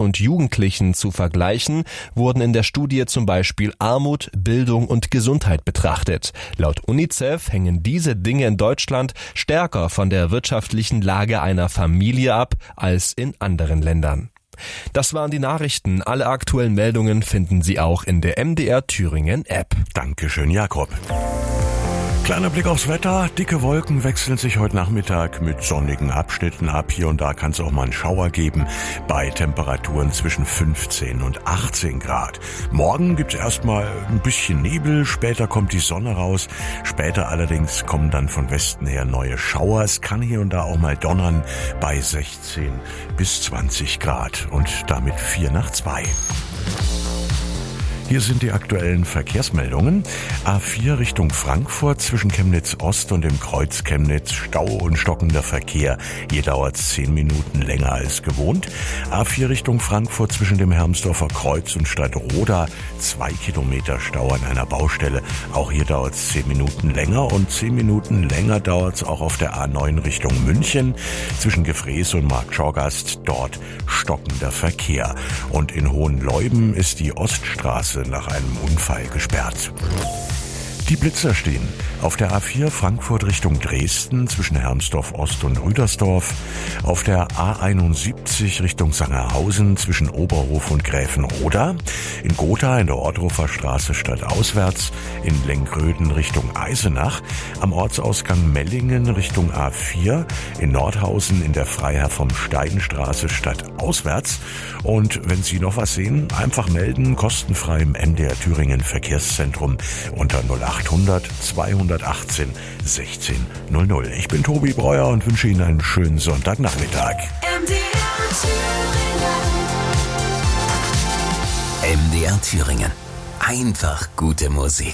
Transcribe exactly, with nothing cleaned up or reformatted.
und Jugendlichen zu vergleichen, wurden in der Studie zum Beispiel Armut, Bildung und Gesundheit betrachtet. Laut UNICEF hängen diese Dinge in Deutschland stärker von der wirtschaftlichen Lage einer Familie ab als in anderen Ländern. Das waren die Nachrichten. Alle aktuellen Meldungen finden Sie auch in der M D R Thüringen App. Dankeschön, Jakob. Kleiner Blick aufs Wetter. Dicke Wolken wechseln sich heute Nachmittag mit sonnigen Abschnitten ab. Hier und da kann es auch mal einen Schauer geben bei Temperaturen zwischen fünfzehn und achtzehn Grad. Morgen gibt es erstmal ein bisschen Nebel, später kommt die Sonne raus. Später allerdings kommen dann von Westen her neue Schauer. Es kann hier und da auch mal donnern bei sechzehn bis zwanzig Grad und damit vier nach zwei. Hier sind die aktuellen Verkehrsmeldungen. A vier Richtung Frankfurt zwischen Chemnitz Ost und dem Kreuz Chemnitz. Stau und stockender Verkehr. Hier dauert es zehn Minuten länger als gewohnt. A vier Richtung Frankfurt zwischen dem Hermsdorfer Kreuz und Stadtroda. Zwei Kilometer Stau an einer Baustelle. Auch hier dauert es zehn Minuten länger. Und zehn Minuten länger dauert es auch auf der A neun Richtung München. Zwischen Gefrees und Marktschorgast. Dort stockender Verkehr. Und in Hohenleuben ist die Oststraße nach einem Unfall gesperrt. Die Blitzer stehen auf der A vier Frankfurt Richtung Dresden zwischen Hermsdorf Ost und Rüdersdorf, auf der A einundsiebzig Richtung Sangerhausen zwischen Oberhof und Gräfenroda, in Gotha in der Ordrufer Straße stadtauswärts, in Lengröden Richtung Eisenach, am Ortsausgang Mellingen Richtung A vier, in Nordhausen in der Freiherr vom Steigenstraße stadtauswärts. Und wenn Sie noch was sehen, einfach melden, kostenfrei im M D R Thüringen Verkehrszentrum unter null achthundert zweihundertachtzehn sechzehn null null. Ich bin Tobi Breuer und wünsche Ihnen einen schönen Sonntagnachmittag. M D R Thüringen. M D R Thüringen. Einfach gute Musik.